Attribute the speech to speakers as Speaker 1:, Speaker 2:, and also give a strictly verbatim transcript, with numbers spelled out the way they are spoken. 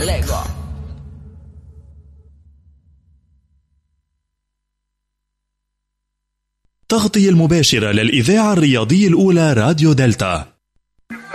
Speaker 1: ليجو.
Speaker 2: تغطية المباشرة للإذاعة الرياضية الأولى راديو دلتا.